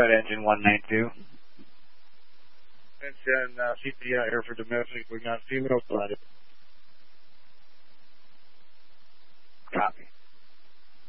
ahead, engine 192. Attention, CPI here for domestic. We got female flight.